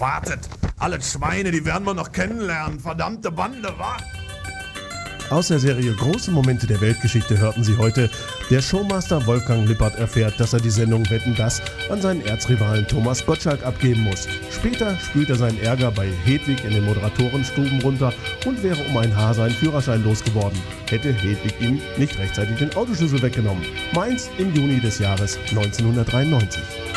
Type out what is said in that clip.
wartet. Alle Schweine, die werden wir noch kennenlernen. Verdammte Bande, wa? Aus der Serie Große Momente der Weltgeschichte hörten Sie heute: Der Showmaster Wolfgang Lippert erfährt, dass er die Sendung Wetten, dass an seinen Erzrivalen Thomas Gottschalk abgeben muss. Später spült er seinen Ärger bei Hedwig in den Moderatorenstuben runter und wäre um ein Haar seinen Führerschein losgeworden, hätte Hedwig ihm nicht rechtzeitig den Autoschlüssel weggenommen. Mainz im Juni des Jahres 1993.